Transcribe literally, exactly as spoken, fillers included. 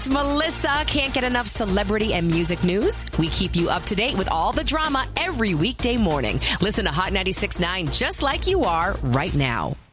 It's Melissa. Can't get enough celebrity and music news? We keep you up to date with all the drama every weekday morning. Listen to Hot ninety-six point nine just like you are right now.